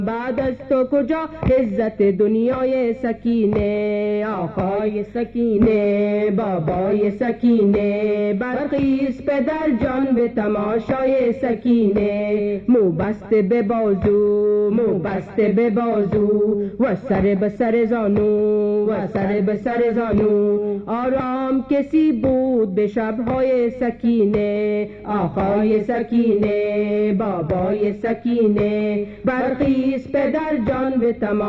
بعد از تو کجا عزت دنیای سکینه؟ آقای سکینه، بابای سکینه، برخیز پدر جان به تماشای سکینه. مو بسته به بازو، مو بسته به بازو، و سر به سر زانو، و سر به سر زانو. آرام کسی بود به شبهای سکینه؟ آقای سکینه، بابای سکینه، برخیز پدر جان به تمام